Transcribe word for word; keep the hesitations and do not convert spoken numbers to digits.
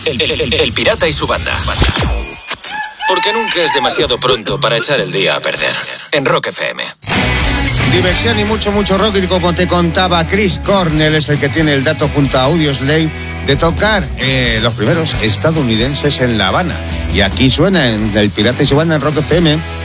El, el, el, el Pirata y su banda. Porque nunca es demasiado pronto para echar el día a perder. En Rock F M. Diversión y mucho, mucho rock. Y como te contaba, Chris Cornell es el que tiene el dato junto a Audioslave de tocar eh, los primeros estadounidenses en La Habana. Y aquí suena en El Pirata y su banda en Rock F M.